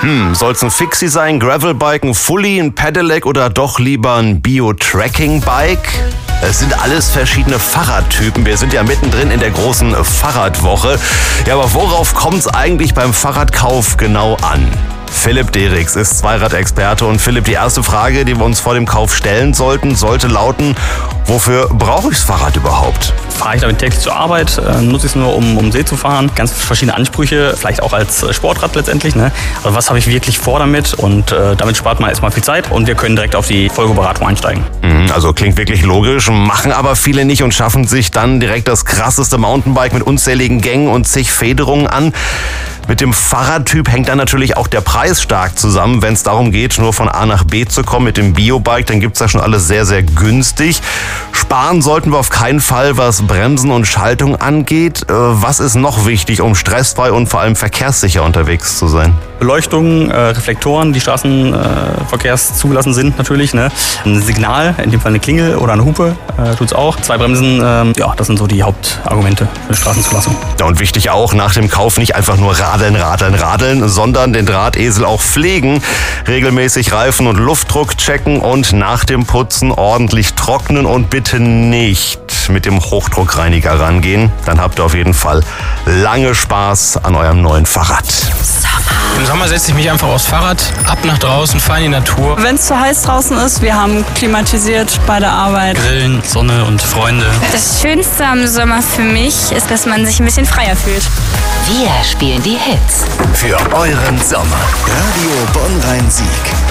Soll's ein Fixie sein, Gravelbike, ein Fully, ein Pedelec oder doch lieber ein Bio-Tracking-Bike? Es sind alles verschiedene Fahrradtypen. Wir sind ja mittendrin in der großen Fahrradwoche. Ja, aber worauf kommt's eigentlich beim Fahrradkauf genau an? Philipp Derricks ist Zweiradexperte. Und Philipp, die erste Frage, die wir uns vor dem Kauf stellen sollten, sollte lauten: Wofür brauche ich das Fahrrad überhaupt? Fahre ich damit täglich zur Arbeit? Nutze ich es nur, um See zu fahren? Ganz verschiedene Ansprüche, vielleicht auch als Sportrad letztendlich. Ne? Also was habe ich wirklich vor damit? Und damit spart man erstmal viel Zeit und wir können direkt auf die Folgeberatung einsteigen. Also klingt wirklich logisch, machen aber viele nicht und schaffen sich dann direkt das krasseste Mountainbike mit unzähligen Gängen und zig Federungen an. Mit dem Fahrradtyp hängt dann natürlich auch der Preis stark zusammen. Wenn es darum geht, nur von A nach B zu kommen mit dem Biobike, dann gibt's da schon alles sehr, sehr günstig. Sparen sollten wir auf keinen Fall, was Bremsen und Schaltung angeht. Was ist noch wichtig, um stressfrei und vor allem verkehrssicher unterwegs zu sein? Beleuchtung, Reflektoren, die straßenverkehrs zugelassen sind natürlich. Ne? Ein Signal, in dem Fall eine Klingel oder eine Hupe, tut's auch. 2 Bremsen, das sind so die Hauptargumente für eine Straßenzulassung. Ja, und wichtig auch, nach dem Kauf nicht einfach nur radeln, sondern den Drahtesel auch pflegen. Regelmäßig Reifen und Luftdruck checken und nach dem Putzen ordentlich trocknen und bitte nicht mit dem Hochdruckreiniger rangehen. Dann habt ihr auf jeden Fall lange Spaß an eurem neuen Fahrrad. Im Sommer setze ich mich einfach aufs Fahrrad, ab nach draußen, fahre in die Natur. Wenn es zu heiß draußen ist, wir haben klimatisiert bei der Arbeit. Grillen, Sonne und Freunde. Das Schönste am Sommer für mich ist, dass man sich ein bisschen freier fühlt. Wir spielen die Hits. Für euren Sommer. Radio Bonn-Rhein-Sieg.